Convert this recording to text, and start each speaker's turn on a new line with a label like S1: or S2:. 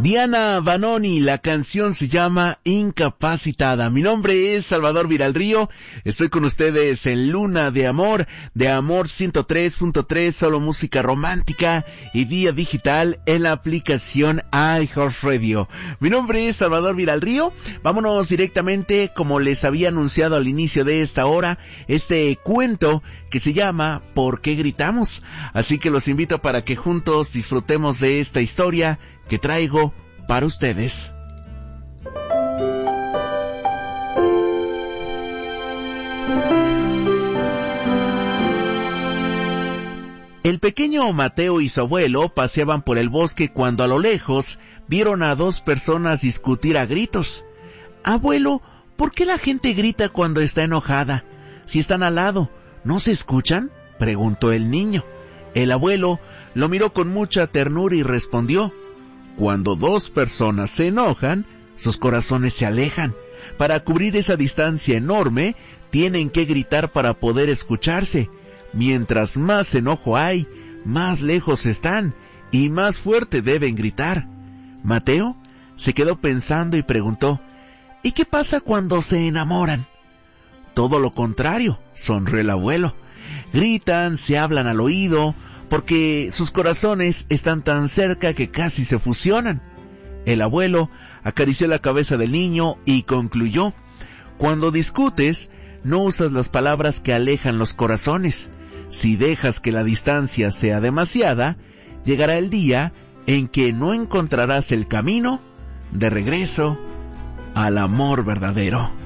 S1: Diana Vanoni, la canción se llama Incapacitada. Mi nombre es Salvador Viralrío, estoy con ustedes en Luna de Amor 103.3, solo música romántica y vía digital en la aplicación iHeartRadio. Mi nombre es Salvador Viralrío, vámonos directamente, como les había anunciado al inicio de esta hora, este cuento que se llama ¿Por qué gritamos? Así que los invito para que juntos disfrutemos de esta historia que traigo para ustedes. El pequeño Mateo y su abuelo paseaban por el bosque cuando a lo lejos vieron a dos personas discutir a gritos. Abuelo, ¿por qué la gente grita cuando está enojada? Si están al lado, ¿no se escuchan?, preguntó el niño. El abuelo lo miró con mucha ternura y respondió: cuando dos personas se enojan, sus corazones se alejan. Para cubrir esa distancia enorme, tienen que gritar para poder escucharse. Mientras más enojo hay, más lejos están y más fuerte deben gritar. Mateo se quedó pensando y preguntó: ¿y qué pasa cuando se enamoran? Todo lo contrario, sonrió el abuelo. Gritan, se hablan al oído, porque sus corazones están tan cerca que casi se fusionan. El abuelo acarició la cabeza del niño y concluyó: cuando discutes, no usas las palabras que alejan los corazones. Si dejas que la distancia sea demasiada, llegará el día en que no encontrarás el camino de regreso al amor verdadero.